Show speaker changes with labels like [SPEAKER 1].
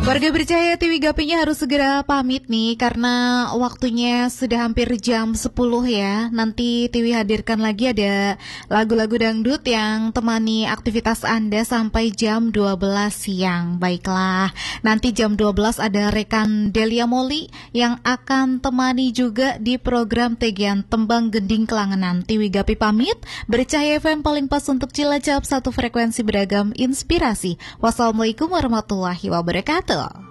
[SPEAKER 1] Warga Bercahaya Tiwi Gapinya harus segera pamit nih karena waktunya sudah hampir jam 10 ya. Nanti Tiwi hadirkan lagi ada lagu-lagu dangdut yang temani aktivitas Anda sampai jam 12 siang. Baiklah, nanti jam 12 ada rekan Delia Moli yang akan temani juga di program Tegian Tembang Gending Kelangenan. Tiwi Gapi pamit, Bercahaya FM paling pas untuk Cilacap, satu frekuensi beragam inspirasi. Wassalamualaikum warahmatullahi wabarakatuh.